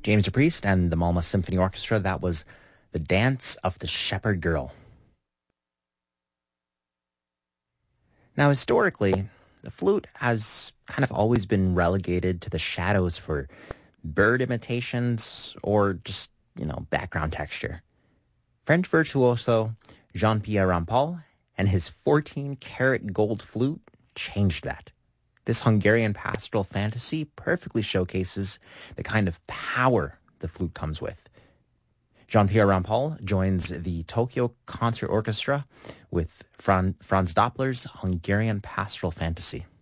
James Priest and the Malmö Symphony Orchestra, that was The Dance of the Shepherd Girl. Now, historically, the flute has kind of always been relegated to the shadows for bird imitations or just, background texture. French virtuoso Jean-Pierre Rampal and his 14-karat gold flute changed that. This Hungarian pastoral fantasy perfectly showcases the kind of power the flute comes with. Jean-Pierre Rampal joins the Tokyo Concert Orchestra with Franz Doppler's Hungarian pastoral fantasy.